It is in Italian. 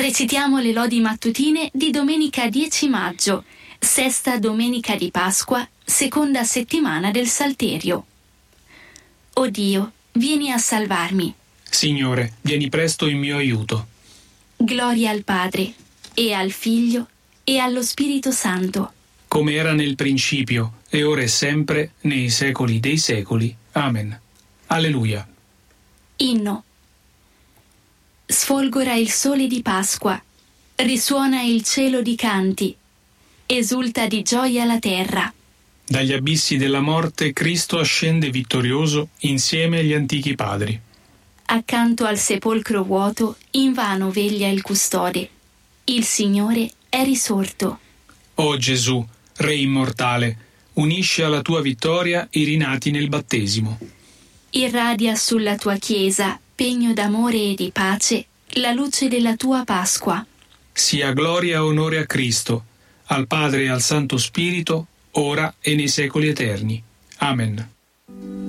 Recitiamo le lodi mattutine di domenica 10 maggio, sesta domenica di Pasqua, seconda settimana del Salterio. O Dio, vieni a salvarmi. Signore, vieni presto in mio aiuto. Gloria al Padre, e al Figlio, e allo Spirito Santo. Come era nel principio, e ora e sempre, nei secoli dei secoli. Amen. Alleluia. Inno. Sfolgora il sole di Pasqua, risuona il cielo di canti, esulta di gioia la terra. Dagli abissi della morte Cristo ascende vittorioso insieme agli antichi padri. Accanto al sepolcro vuoto invano veglia il custode. Il Signore è risorto. O Gesù, Re immortale, unisci alla tua vittoria i rinati nel battesimo. Irradia sulla tua Chiesa, pegno d'amore e di pace, la luce della tua Pasqua. Sia gloria e onore a Cristo, al Padre e al Santo Spirito, ora e nei secoli eterni. Amen.